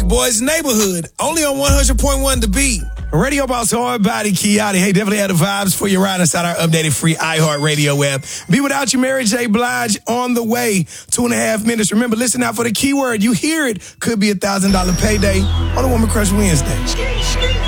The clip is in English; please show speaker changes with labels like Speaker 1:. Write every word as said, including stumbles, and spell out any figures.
Speaker 1: Boys Neighborhood, only on one hundred point one The Beat. Radio Boss Hard Body Kiati. Hey, definitely had the vibes for your ride inside our updated free iHeartRadio app. Be Without You, Mary J. Blige on the way. Two and a half minutes. Remember, listen out for the keyword. You hear it. Could be a one thousand dollars payday on a Woman Crush Wednesday.